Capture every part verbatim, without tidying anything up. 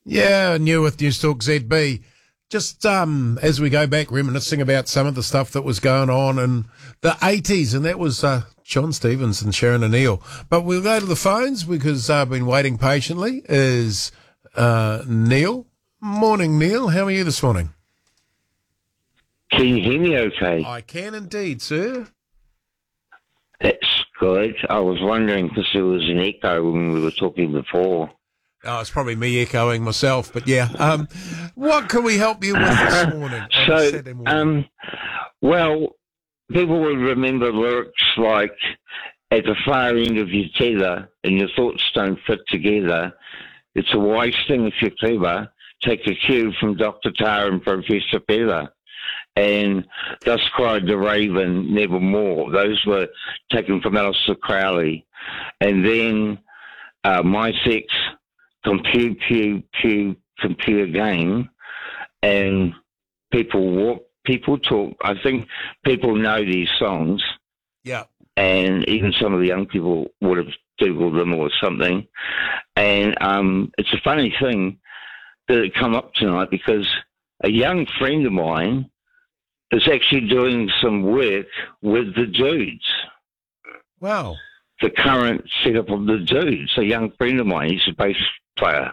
Yeah, new with News Talk Z B. Just um, as we go back reminiscing about some of the stuff that was going on in the eighties, and that was uh, John Stevens and Sharon O'Neill. But we'll go to the phones because I've been waiting patiently. Is uh, Neil. Morning, Neil. How are you this morning? Can you hear me okay? I can indeed, sir. That's good. I was wondering because there was an echo when we were talking before. Oh, it's probably me echoing myself, but yeah. Um, what can we help you with this morning? on So, Saturday morning? um, well, people will remember lyrics like, at the far end of your tether and your thoughts don't fit together, it's a wise thing if you're clever, take a cue from Doctor Tar and Professor Feather. And thus cried the raven, nevermore. Those were taken from Alistair Crowley. And then uh, My Sex, Compute, Pew, Pew, Computer Game, and people walk, people talk. I think people know these songs. Yeah. And even some of the young people would have Googled them or something. And um, it's a funny thing that it come up tonight because a young friend of mine is actually doing some work with the Dudes. Wow. The current setup of the Dudes. A young friend of mine, he's a bass player.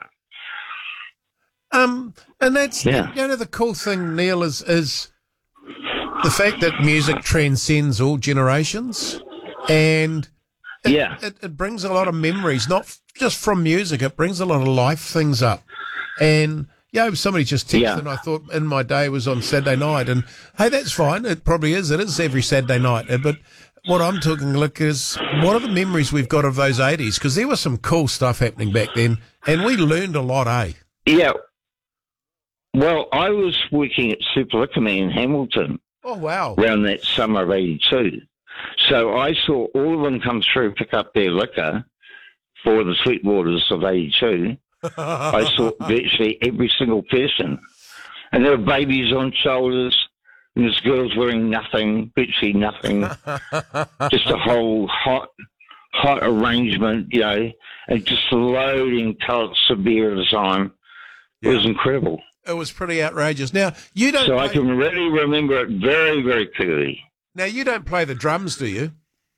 Um, and that's, Yeah. you know, the cool thing, Neil, is, is the fact that music transcends all generations, and it, Yeah. it, it brings a lot of memories, not f- just from music, it brings a lot of life things up. And, you know, somebody just texted Yeah. and I thought in my day was on Saturday night, and hey, that's fine. It probably is. It is every Saturday night. Uh, But what I'm talking, look, is what are the memories we've got of those eighties? Because there was some cool stuff happening back then, and we learned a lot, eh? Yeah. Well, I was working at Super Liquor Man in Hamilton Oh, wow. around that summer of eighty-two. So I saw all of them come through, pick up their liquor for the Sweetwaters of eighty-two. I saw virtually every single person. And there were babies on shoulders, and there's girls wearing nothing, virtually nothing. Just a whole hot, hot arrangement, you know, and just loading pallets of beer at a time. It was incredible. It was pretty outrageous. Now, you don't So play, I can really remember it very, very clearly. now you don't play the drums, do you?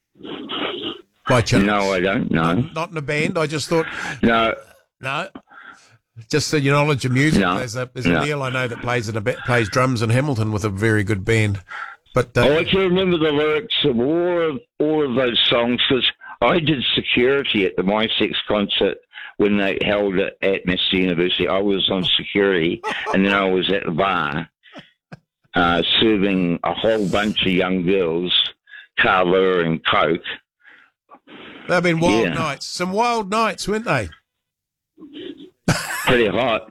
By chance? No, I don't, no. Not in a band. I just thought, No, no. Just that your knowledge of music. No, There's a there's a no. Neil I know that plays in a ba- plays drums in Hamilton with a very good band. But uh, oh, I can remember the lyrics of all of, all of those songs because I did security at the My Sex concert when they held it at Massey University. I was on security, and then I was at the bar uh, serving a whole bunch of young girls, Carla and Coke. they've been wild Yeah. nights. Some wild nights, weren't they? Pretty hot,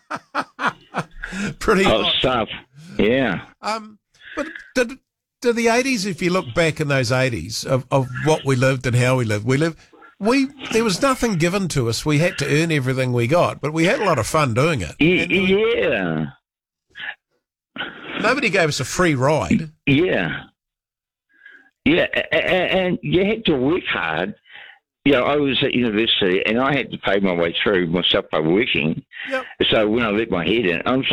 Pretty hot hot. stuff. Yeah. Um, but did, did the eighties, if you look back in those eighties of, of what we lived and how we lived, we lived, we, there was nothing given to us. We had to earn everything we got, but we had a lot of fun doing it. Y- And we- yeah. nobody gave us a free ride. Yeah. Yeah, a- a- and you had to work hard. You know, I was at university and I had to pay my way through myself by working. Yep. So when I let my head in, I'm